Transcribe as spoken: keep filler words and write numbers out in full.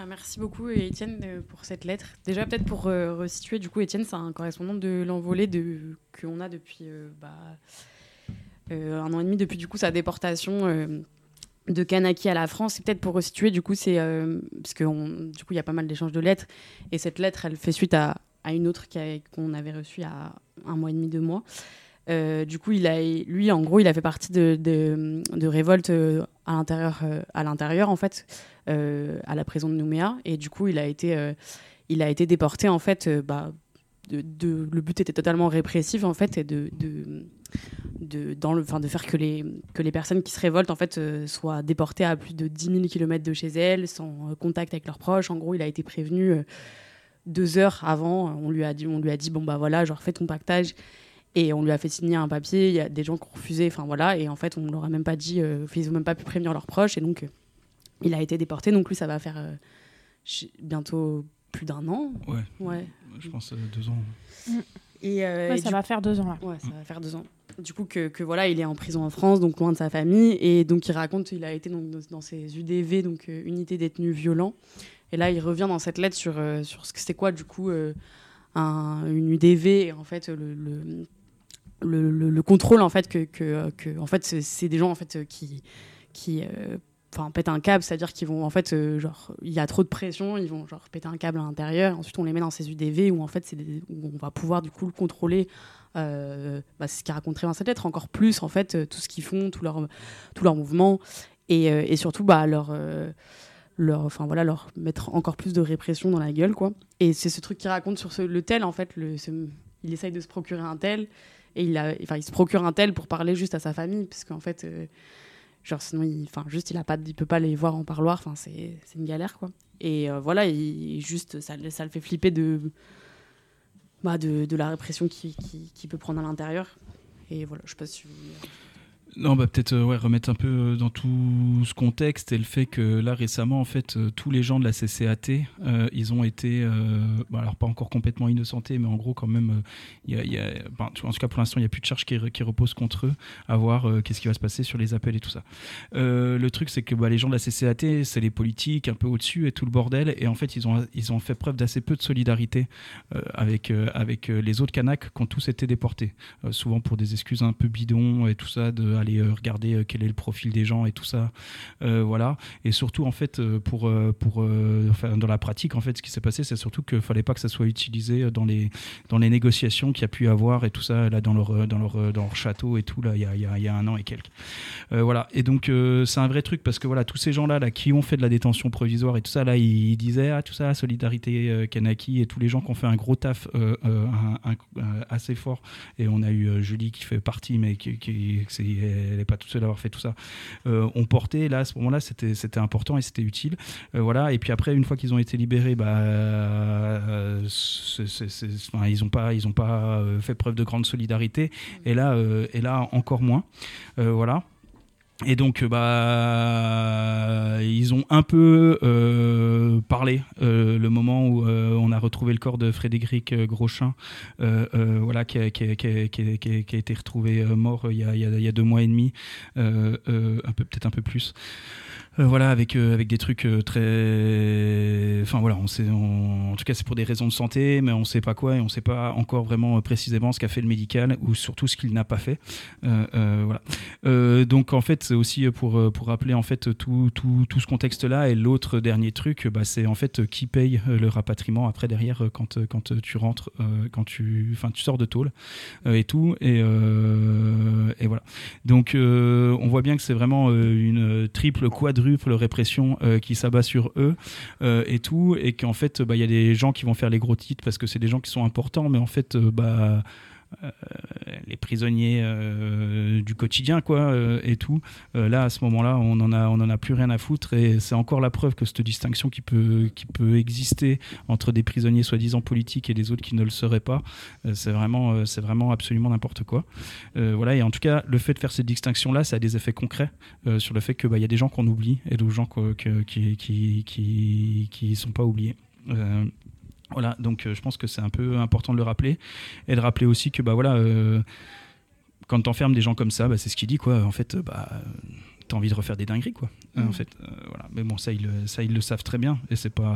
merci beaucoup Étienne euh, pour cette lettre. Déjà peut-être pour euh, resituer, du coup Étienne c'est un correspondant de l'Envolée de, qu'on a depuis euh, bah, euh, un an et demi, depuis du coup sa déportation euh, de Kanaki à la France. Et peut-être pour resituer, du coup c'est euh, parce que on, du coup il y a pas mal d'échanges de lettres et cette lettre elle fait suite à, à une autre qui a, qu'on avait reçue il y a un mois et demi, deux mois. Euh, du coup, il a, lui, en gros, il a fait partie de, de, de révoltes euh, à l'intérieur, euh, à l'intérieur, en fait, euh, à la prison de Nouméa. Et du coup, il a été, euh, il a été déporté, en fait. Euh, bah, de, de, le but était totalement répressif, en fait, et de, de, de, dans le, de faire que les, que les personnes qui se révoltent, en fait, euh, soient déportées à plus de dix mille kilomètres de chez elles, sans euh, contact avec leurs proches. En gros, il a été prévenu euh, deux heures avant. On lui a dit, on lui a dit bon, bah voilà, genre, fais ton pactage. Et on lui a fait signer un papier, il y a des gens qui ont refusé, enfin voilà, et en fait on ne leur a même pas dit, euh, ils n'ont même pas pu prévenir leurs proches, et donc euh, il a été déporté, donc lui ça va faire euh, bientôt plus d'un an. Ouais, ouais. Je pense euh, deux ans. Et, euh, ouais, et ça va coup... faire deux ans. Là. Ouais, ça va faire deux ans. Du coup que, que voilà, il est en prison en France, donc loin de sa famille, et donc il raconte, il a été donc, dans ces U D V, donc euh, unités détenus violents, et là il revient dans cette lettre sur, euh, sur ce que c'était quoi du coup euh, un, une U D V, et en fait le, le Le, le, le contrôle en fait que, que, que en fait c'est, c'est des gens en fait qui qui enfin euh, pètent un câble, c'est-à-dire qu'ils vont en fait euh, genre il y a trop de pression, ils vont genre péter un câble à l'intérieur, ensuite on les met dans ces U D V où en fait c'est des, où on va pouvoir du coup le contrôler, euh, bah, c'est ce qu'il raconterait dans cette lettre, encore plus en fait euh, tout ce qu'ils font, tout leur tout leur mouvement et, euh, et surtout bah leur euh, leur enfin voilà leur mettre encore plus de répression dans la gueule quoi. Et c'est ce truc qu'il raconte sur ce, le tel en fait le ce, il essaye de se procurer un tel. Et il, a, il se procure un tel pour parler juste à sa famille, parce qu'en fait, euh, genre sinon, il, juste, il ne peut pas les voir en parloir, c'est, c'est une galère, quoi. Et euh, voilà, il, juste, ça, ça le fait flipper de, bah, de, de la répression qu'il, qu'il, qu'il peut prendre à l'intérieur. Et voilà, je ne sais pas si vous... Non, bah peut-être euh, ouais, remettre un peu dans tout ce contexte et le fait que là récemment en fait euh, tous les gens de la C C A T euh, ils ont été euh, bah, alors pas encore complètement innocentés mais en gros quand même il euh, y a, y a bah, en tout cas pour l'instant il n'y a plus de charges qui, qui reposent contre eux à voir euh, qu'est-ce qui va se passer sur les appels et tout ça. Euh, le truc c'est que bah, les gens de la C C A T c'est les politiques un peu au-dessus et tout le bordel et en fait ils ont, ils ont fait preuve d'assez peu de solidarité euh, avec, euh, avec les autres Kanaks qui ont tous été déportés euh, souvent pour des excuses un peu bidons et tout ça de aller euh, regarder euh, quel est le profil des gens et tout ça euh, voilà et surtout en fait euh, pour, euh, pour euh, enfin, dans la pratique en fait ce qui s'est passé c'est surtout qu'il fallait pas que ça soit utilisé dans les, dans les négociations qu'il y a pu avoir et tout ça là dans leur, dans leur, dans leur château et tout là il y a, y a, y a un an et quelques euh, voilà et donc euh, c'est un vrai truc parce que voilà tous ces gens là, là qui ont fait de la détention provisoire et tout ça là ils, ils disaient ah tout ça solidarité euh, Kanaki et tous les gens qui ont fait un gros taf euh, euh, un, un, un, assez fort et on a eu euh, Julie qui fait partie mais qui, qui c'est elle n'est pas toute seule à avoir fait tout ça, euh, ont porté, là, à ce moment-là, c'était, c'était important et c'était utile. Euh, voilà. Et puis après, une fois qu'ils ont été libérés, bah, euh, c'est, c'est, c'est, enfin, ils n'ont pas, ils ont pas fait preuve de grande solidarité. Et là, euh, et là encore moins. Euh, voilà. Et donc, bah, ils ont un peu euh, parlé euh, le moment où euh, on a retrouvé le corps de Frédéric Grosjean, euh, euh, voilà, qui a, qui, a, qui, a, qui, a, qui a été retrouvé mort il y a, il y a, il y a deux mois et demi, euh, euh, un peu, peut-être un peu plus. Euh, voilà, avec, euh, avec des trucs euh, très... Enfin voilà, on sait, on... en tout cas c'est pour des raisons de santé, mais on ne sait pas quoi et on ne sait pas encore vraiment euh, précisément ce qu'a fait le médical ou surtout ce qu'il n'a pas fait. Euh, euh, voilà. Euh, donc en fait, c'est aussi pour, pour rappeler en fait, tout, tout, tout ce contexte-là. Et l'autre dernier truc, bah, c'est en fait qui paye le rapatriement après derrière quand, quand tu rentres, euh, quand tu, enfin, tu sors de tôle euh, et tout. Et, euh, et voilà. Donc euh, on voit bien que c'est vraiment euh, une triple quadruple répression euh, qui s'abat sur eux euh, et tout, et qu'en fait bah, y a des gens qui vont faire les gros titres parce que c'est des gens qui sont importants, mais en fait euh, bah Euh, les prisonniers euh, du quotidien quoi euh, et tout euh, là à ce moment-là on en a on en a plus rien à foutre et c'est encore la preuve que cette distinction qui peut qui peut exister entre des prisonniers soi-disant politiques et des autres qui ne le seraient pas euh, c'est vraiment euh, c'est vraiment absolument n'importe quoi euh, voilà et en tout cas le fait de faire cette distinction là ça a des effets concrets euh, sur le fait que bah il y a des gens qu'on oublie et d'autres gens que, que, qui qui qui qui sont pas oubliés euh, Voilà, donc euh, je pense que c'est un peu important de le rappeler et de rappeler aussi que bah voilà, euh, quand t'enfermes des gens comme ça, bah, c'est ce qu'il dit quoi. En fait, bah t'as envie de refaire des dingueries quoi. Mmh. En fait, euh, voilà. Mais bon, ça ils, ça ils le savent très bien et c'est pas